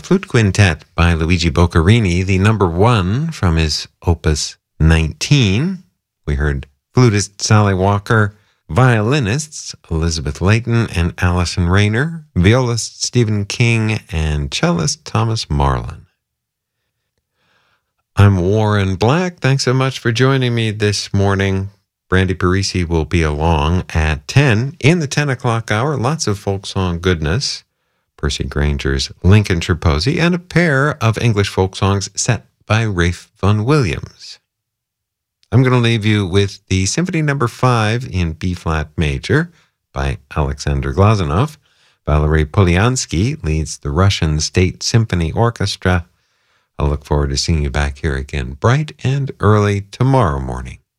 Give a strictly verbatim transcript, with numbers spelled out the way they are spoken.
Flute Quintet by Luigi Boccherini, the number one from his Opus nineteen. We heard flutist Sally Walker, violinists Elizabeth Layton and Allison Rayner, violist Stephen King, and cellist Thomas Marlin. I'm Warren Black. Thanks so much for joining me this morning. Brandy Parisi will be along at ten in the ten o'clock hour. Lots of folk song goodness. Percy Granger's Lincoln Tripozzi, and a pair of English folk songs set by Ralph Vaughan Williams. I'm going to leave you with the Symphony Number Five in B-flat major by Alexander Glazunov. Valery Polyansky leads the Russian State Symphony Orchestra. I look forward to seeing you back here again bright and early tomorrow morning.